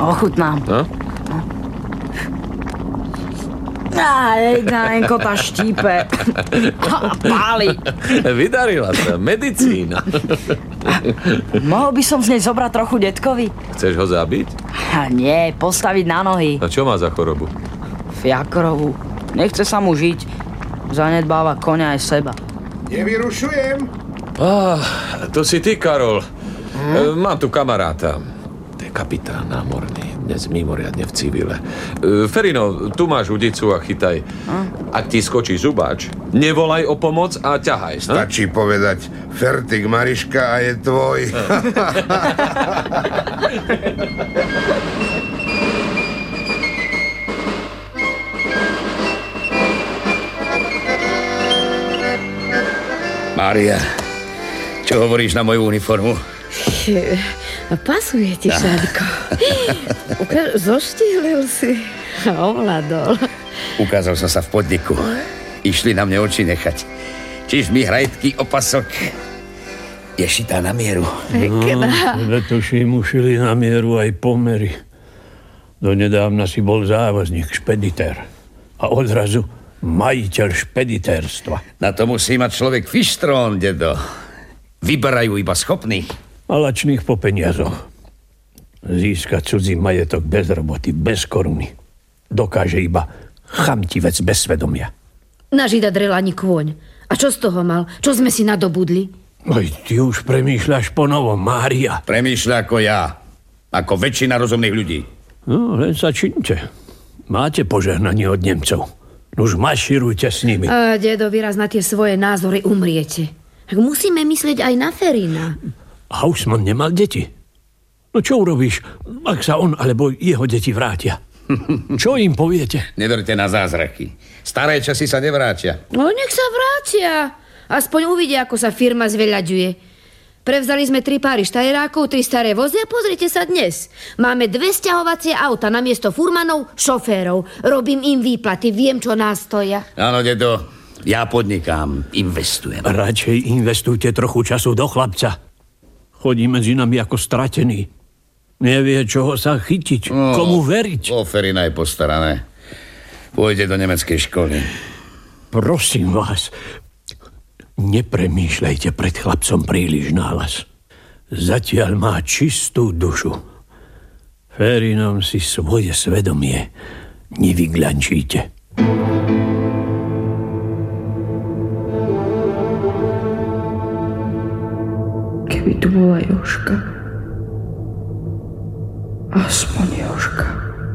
Ochutnám. No? Jenko tá štípe. Páli. Vydarila sa. Medicína. Mohol by som z nej zobrať trochu detkovi? Chceš ho zabiť? Nie, postaviť na nohy. A čo má za chorobu? Fiakrovú. Nechce sa mu žiť. Zanedbáva koňa aj seba. Nevyrušujem. To si ty, Karol. Mám tu kamaráta. To je kapitán námorný. Dnes mimoriadne v civile. Ferino, tu máš udicu a chytaj. Ak ti skočí zubáč, nevolaj o pomoc a ťahaj. Stačí povedať Fertik Mariška a je tvoj. Mária, čo hovoríš na moju uniformu? Pasuje ti, Šádko. Zoštíhlil si. Ovládol. Ukázal som sa v podniku. Išli na mne oči nechať. Čiž mi hrajtky opasok je šitá na mieru. Letoším ušili na mieru aj pomery. Donedávna si bol závozník, špeditér. A odrazu majiteľ špeditérstva. Na to musí mať človek fištrón, dedo. Vyberajú iba schopných. A lačných po peniazoch. Získať cudzí majetok bez roboty, bez koruny. Dokáže iba chamtivec bez svedomia. Na žida drel ani kôň. A čo z toho mal? Čo sme si nadobudli? Oj, ty už premýšľaš po novom, Mária. Premýšľa ako ja. Ako väčšina rozumných ľudí. No, len sa činte. Máte požehnanie od Nemcov. Už maširujte s nimi. A dedo, vyraz na tie svoje názory umriete. Tak musíme myslieť aj na Ferina. Hausmann nemal deti. No čo urobíš, ak sa on alebo jeho deti vrátia? Čo im poviete? Neverte na zázraky. Staré časy sa nevrátia. No nech sa vrátia. Aspoň uvidia, ako sa firma zveľaďuje. Prevzali sme 3 páry štajerákov, 3 staré vozy a pozrite sa dnes. Máme 2 sťahovacie auta namiesto furmanov, šoférov. Robím im výplaty, viem, čo nás stoja. Áno, dedo, ja podnikám, investujem. Radšej investujte trochu času do chlapca. Chodí medzi nami ako stratený. Nevie, čoho sa chytiť, komu veriť. O Ferina je postarané. Pôjde do nemeckej školy. Prosím vás, nepremýšľajte pred chlapcom príliš náhlas. Zatiaľ má čistú dušu. Ferinom si svoje svedomie nevygľančíte. Keby tu bola Jožka. Aspoň Jožka.